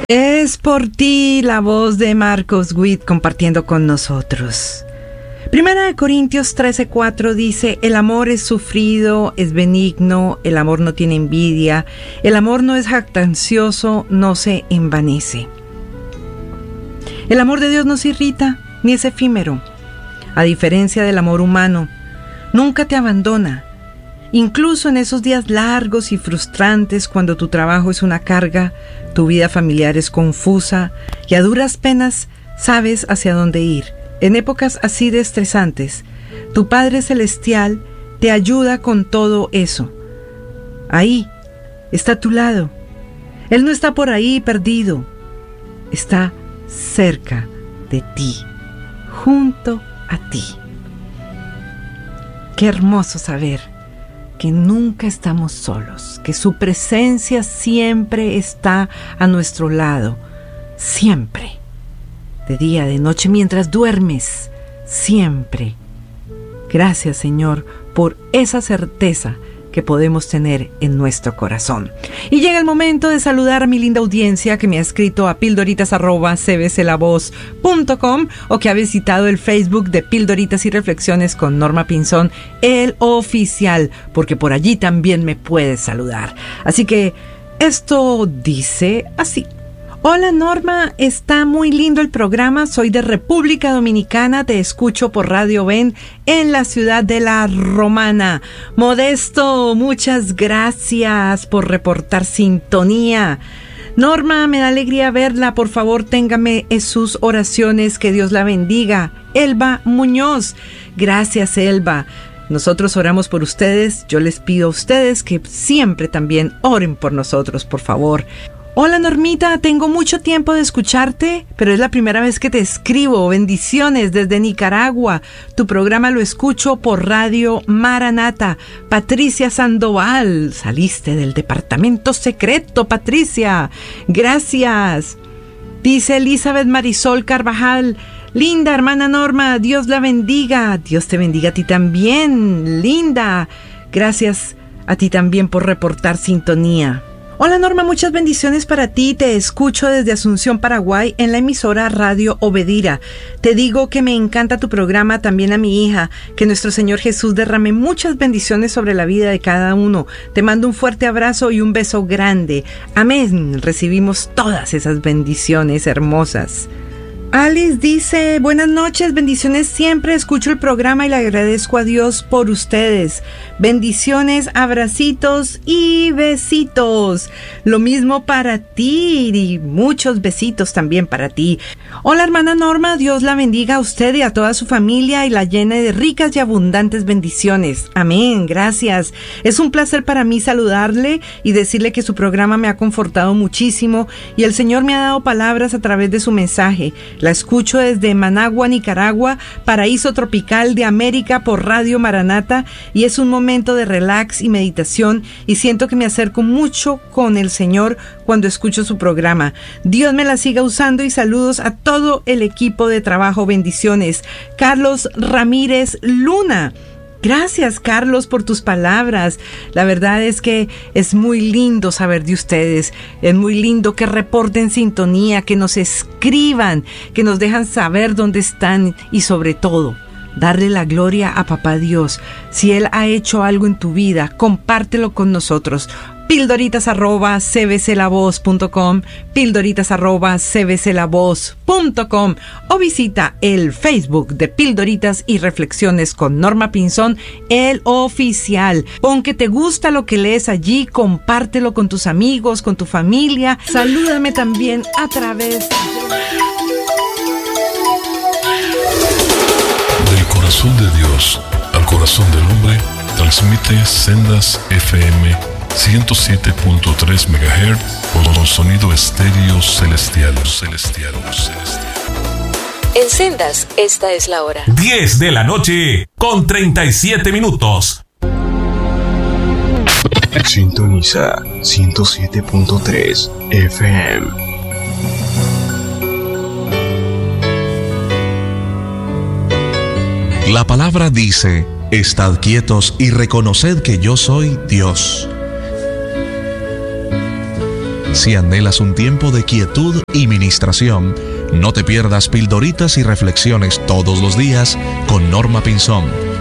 Es por ti la voz de Marcos Witt compartiendo con nosotros. Primera de Corintios 13:4 dice: el amor es sufrido, es benigno, el amor no tiene envidia, el amor no es jactancioso, no se envanece. El amor de Dios no se irrita, ni es efímero. A diferencia del amor humano, nunca te abandona. Incluso en esos días largos y frustrantes, cuando tu trabajo es una carga, tu vida familiar es confusa y a duras penas sabes hacia dónde ir. En épocas así de estresantes, tu Padre Celestial te ayuda con todo eso. Ahí está a tu lado. Él no está por ahí perdido. Está cerca de ti, junto a ti. Qué hermoso saber que nunca estamos solos, que su presencia siempre está a nuestro lado, siempre, de día, de noche, mientras duermes, siempre. Gracias, Señor, por esa certeza que podemos tener en nuestro corazón. Y llega el momento de saludar a mi linda audiencia que me ha escrito a pildoritas@cbclavoz.com o que ha visitado el Facebook de Pildoritas y Reflexiones con Norma Pinzón, el oficial, porque por allí también me puedes saludar. Así que esto dice así: hola Norma, está muy lindo el programa, soy de República Dominicana, te escucho por Radio Ven en la ciudad de La Romana. Modesto, muchas gracias por reportar sintonía. Norma, me da alegría verla, por favor téngame en sus oraciones, que Dios la bendiga. Elba Muñoz, gracias Elba. Nosotros oramos por ustedes, yo les pido a ustedes que siempre también oren por nosotros, por favor. Hola Normita, tengo mucho tiempo de escucharte, pero es la primera vez que te escribo. Bendiciones desde Nicaragua. Tu programa lo escucho por Radio Maranata. Patricia Sandoval, saliste del departamento secreto, Patricia. Gracias. Dice Elizabeth Marisol Carvajal: linda hermana Norma, Dios la bendiga. Dios te bendiga a ti también, linda. Gracias a ti también por reportar sintonía. Hola Norma, muchas bendiciones para ti, te escucho desde Asunción, Paraguay, en la emisora Radio Obedira. Te digo que me encanta tu programa, también a mi hija, que nuestro Señor Jesús derrame muchas bendiciones sobre la vida de cada uno. Te mando un fuerte abrazo y un beso grande. Amén, recibimos todas esas bendiciones hermosas. Alice dice: buenas noches, bendiciones siempre, escucho el programa y le agradezco a Dios por ustedes. Bendiciones, abracitos y besitos. Lo mismo para ti y muchos besitos también para ti. Hola hermana Norma, Dios la bendiga a usted y a toda su familia y la llene de ricas y abundantes bendiciones. Amén, gracias. Es un placer para mí saludarle y decirle que su programa me ha confortado muchísimo y el Señor me ha dado palabras a través de su mensaje. La escucho desde Managua, Nicaragua, paraíso tropical de América, por Radio Maranata, y es un momento de relax y meditación y siento que me acerco mucho con el Señor cuando escucho su programa. Dios me la siga usando y saludos a todo el equipo de trabajo. Bendiciones. Carlos Ramírez Luna. Gracias, Carlos, por tus palabras. La verdad es que es muy lindo saber de ustedes. Es muy lindo que reporten sintonía, que nos escriban, que nos dejan saber dónde están y sobre todo, darle la gloria a Papá Dios. Si Él ha hecho algo en tu vida, compártelo con nosotros. Pildoritas@cbclavoz.com, pildoritas@cbclavoz.com o visita el Facebook de Pildoritas y Reflexiones con Norma Pinzón, el oficial. Pon que te gusta lo que lees allí, compártelo con tus amigos, con tu familia. Salúdame también a través del corazón de Dios al corazón del hombre. Transmite Sendas FM 107.3 MHz con sonido estéreo celestial. En Sendas, esta es la hora. 10 de la noche con 37 minutos. Sintoniza 107.3 FM. La palabra dice: estad quietos y reconoced que yo soy Dios. Si anhelas un tiempo de quietud y ministración, no te pierdas Pildoritas y Reflexiones todos los días con Norma Pinzón.